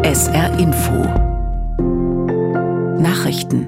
SR Info Nachrichten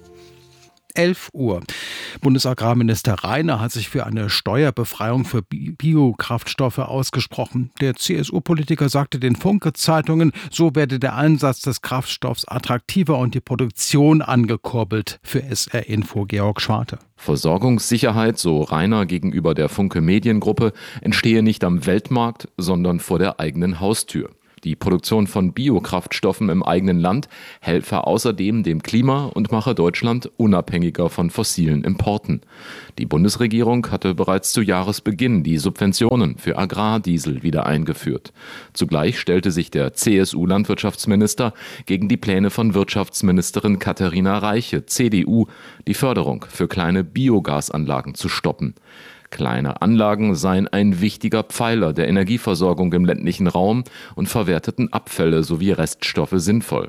11 Uhr. Bundesagrarminister Rainer hat sich für eine Steuerbefreiung für Biokraftstoffe ausgesprochen. Der CSU-Politiker sagte den Funke-Zeitungen, so werde der Einsatz des Kraftstoffs attraktiver und die Produktion angekurbelt. Für SR Info Georg Schwarte. Versorgungssicherheit, so Rainer gegenüber der Funke Mediengruppe, entstehe nicht am Weltmarkt, sondern vor der eigenen Haustür. Die Produktion von Biokraftstoffen im eigenen Land helfe außerdem dem Klima und mache Deutschland unabhängiger von fossilen Importen. Die Bundesregierung hatte bereits zu Jahresbeginn die Subventionen für Agrardiesel wieder eingeführt. Zugleich stellte sich der CSU-Landwirtschaftsminister gegen die Pläne von Wirtschaftsministerin Katharina Reiche, CDU, die Förderung für kleine Biogasanlagen zu stoppen. Kleine Anlagen seien ein wichtiger Pfeiler der Energieversorgung im ländlichen Raum und verwerteten Abfälle sowie Reststoffe sinnvoll.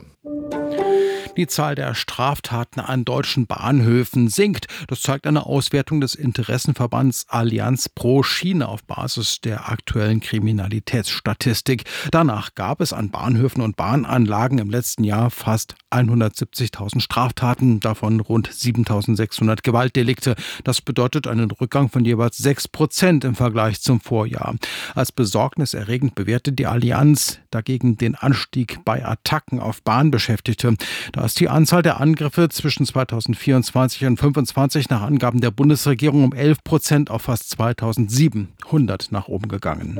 Die Zahl der Straftaten an deutschen Bahnhöfen sinkt. Das zeigt eine Auswertung des Interessenverbands Allianz pro Schiene auf Basis der aktuellen Kriminalitätsstatistik. Danach gab es an Bahnhöfen und Bahnanlagen im letzten Jahr fast 170.000 Straftaten, davon rund 7.600 Gewaltdelikte. Das bedeutet einen Rückgang von jeweils 6% im Vergleich zum Vorjahr. Als besorgniserregend bewertet die Allianz dagegen den Anstieg bei Attacken auf Bahnbeschäftigte. Da ist die Anzahl der Angriffe zwischen 2024 und 2025 nach Angaben der Bundesregierung um 11% auf fast 2.700 nach oben gegangen.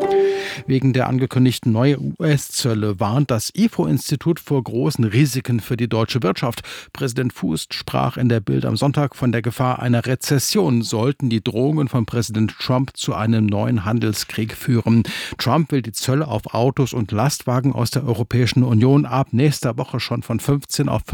Wegen der angekündigten neuen US-Zölle warnt das IFO-Institut vor großen Risiken für die deutsche Wirtschaft. Präsident Fuß sprach in der Bild am Sonntag von der Gefahr einer Rezession, sollten die Drohungen von Präsident Trump zu einem neuen Handelskrieg führen. Trump will die Zölle auf Autos und Lastwagen aus der Europäischen Union ab nächster Woche schon von 15 auf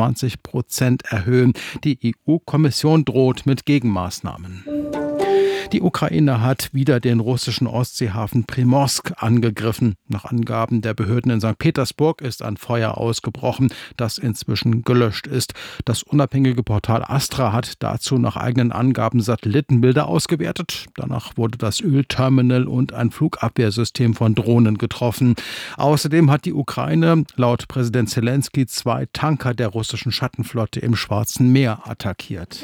25% erhöhen. Die EU-Kommission droht mit Gegenmaßnahmen. Die Ukraine hat wieder den russischen Ostseehafen Primorsk angegriffen. Nach Angaben der Behörden in St. Petersburg ist ein Feuer ausgebrochen, das inzwischen gelöscht ist. Das unabhängige Portal Astra hat dazu nach eigenen Angaben Satellitenbilder ausgewertet. Danach wurde das Ölterminal und ein Flugabwehrsystem von Drohnen getroffen. Außerdem hat die Ukraine laut Präsident Zelensky 2 Tanker der russischen Schattenflotte im Schwarzen Meer attackiert.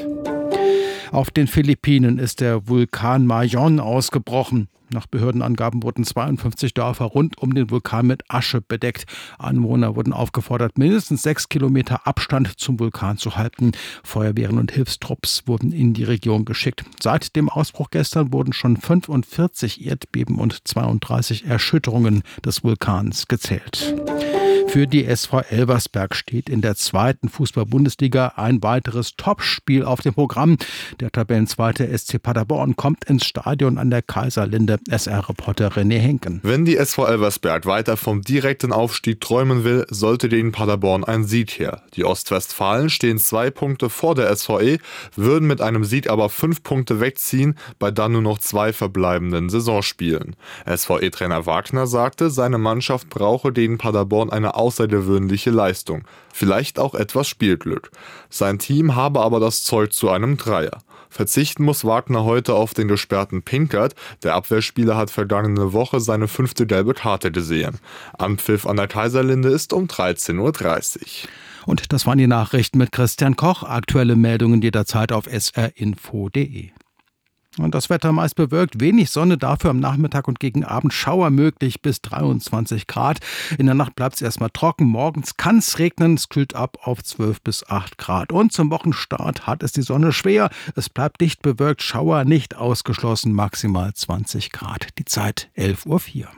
Auf den Philippinen ist der Vulkan Mayon ausgebrochen. Nach Behördenangaben wurden 52 Dörfer rund um den Vulkan mit Asche bedeckt. Anwohner wurden aufgefordert, mindestens 6 Kilometer Abstand zum Vulkan zu halten. Feuerwehren und Hilfstrupps wurden in die Region geschickt. Seit dem Ausbruch gestern wurden schon 45 Erdbeben und 32 Erschütterungen des Vulkans gezählt. Für die SV Elversberg steht in der 2. Fußball-Bundesliga ein weiteres Topspiel auf dem Programm. Der Tabellenzweite SC Paderborn kommt ins Stadion an der Kaiserlinde. SR-Reporter René Henken. Wenn die SV Elversberg weiter vom direkten Aufstieg träumen will, sollte den Paderborn ein Sieg her. Die Ostwestfalen stehen 2 Punkte vor der SVE, würden mit einem Sieg aber 5 Punkte wegziehen, bei dann nur noch 2 verbleibenden Saisonspielen. SVE-Trainer Wagner sagte, seine Mannschaft brauche den Paderborn eine außergewöhnliche Leistung, vielleicht auch etwas Spielglück. Sein Team habe aber das Zeug zu einem Dreier. Verzichten muss Wagner heute auf den gesperrten Pinkert. Der Abwehrspieler hat vergangene Woche seine 5. gelbe Karte gesehen. Anpfiff an der Kaiserlinde ist um 13.30 Uhr. Und das waren die Nachrichten mit Christian Koch. Aktuelle Meldungen jederzeit auf srinfo.de. Und das Wetter meist bewölkt, wenig Sonne, dafür am Nachmittag und gegen Abend Schauer möglich bis 23 Grad. In der Nacht bleibt es erstmal trocken, morgens kann es regnen, es kühlt ab auf 12 bis 8 Grad. Und zum Wochenstart hat es die Sonne schwer, es bleibt dicht bewölkt, Schauer nicht ausgeschlossen, maximal 20 Grad. Die Zeit 11.04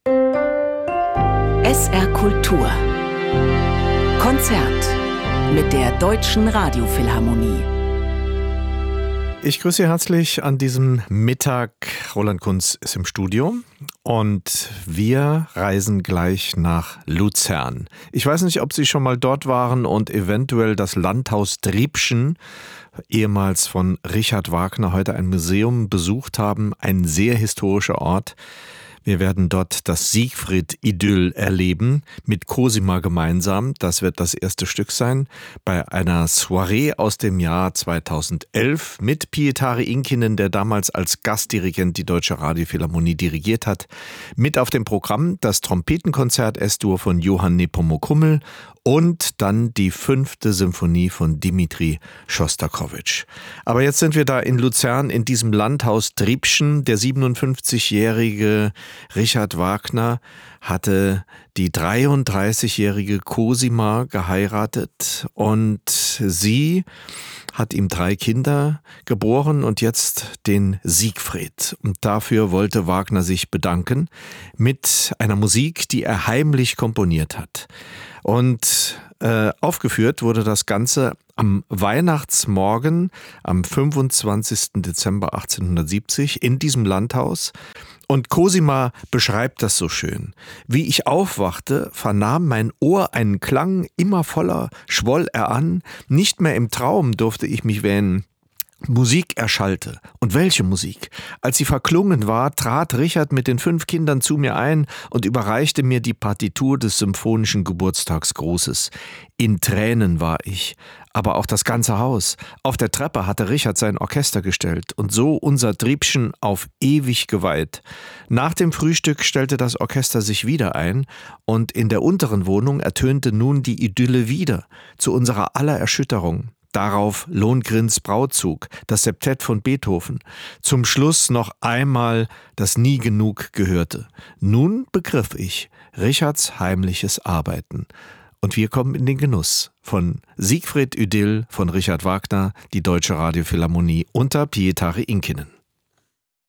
Uhr. SR Kultur Konzert mit der Deutschen Radiophilharmonie. Ich grüße Sie herzlich an diesem Mittag. Roland Kunz ist im Studio und wir reisen gleich nach Luzern. Ich weiß nicht, ob Sie schon mal dort waren und eventuell das Landhaus Driepschen, ehemals von Richard Wagner, heute ein Museum besucht haben. Ein sehr historischer Ort Wir werden dort das Siegfried-Idyll erleben, mit Cosima gemeinsam. Das wird das erste Stück sein, bei einer Soiree aus dem Jahr 2011 mit Pietari Inkinen, der damals als Gastdirigent die Deutsche Radiophilharmonie dirigiert hat. Mit auf dem Programm das Trompetenkonzert S-Dur von Johann Nepomuk Hummel und dann die 5. Symphonie von Dimitri Schostakowitsch. Aber jetzt sind wir da in Luzern in diesem Landhaus Driepschen. Der 57-jährige Richard Wagner hatte die 33-jährige Cosima geheiratet und sie hat ihm 3 Kinder geboren und jetzt den Siegfried. Und dafür wollte Wagner sich bedanken mit einer Musik, die er heimlich komponiert hat. Und aufgeführt wurde das Ganze am Weihnachtsmorgen am 25. Dezember 1870 in diesem Landhaus. Und Cosima beschreibt das so schön. Wie ich aufwachte, vernahm mein Ohr einen Klang, immer voller schwoll er an. Nicht mehr im Traum durfte ich mich wähnen. Musik erschallte. Und welche Musik? Als sie verklungen war, trat Richard mit den 5 Kindern zu mir ein und überreichte mir die Partitur des symphonischen Geburtstagsgrußes. In Tränen war ich, aber auch das ganze Haus. Auf der Treppe hatte Richard sein Orchester gestellt und so unser Driepschen auf ewig geweiht. Nach dem Frühstück stellte das Orchester sich wieder ein und in der unteren Wohnung ertönte nun die Idylle wieder, zu unserer aller Erschütterung. Darauf Lohngrins Brautzug, das Septett von Beethoven. Zum Schluss noch einmal das Nie genug Gehörte. Nun begriff ich Richards heimliches Arbeiten. Und wir kommen in den Genuss von Siegfried Idyll von Richard Wagner, die Deutsche Radiophilharmonie unter Pietari Inkinen.